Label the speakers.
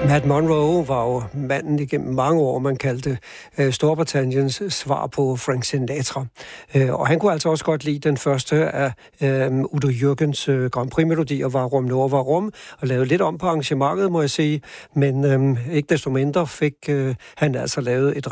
Speaker 1: Matt Monro var jo manden igennem mange år, man kaldte Storbritanniens svar på Frank Sinatra. Og han kunne altså også godt lide den første af Udo Jürgens Grand Prix-melodier, var Rum Nord var Rum, og lavede lidt om på arrangementet, må jeg sige. Men ikke desto mindre fik han altså lavet et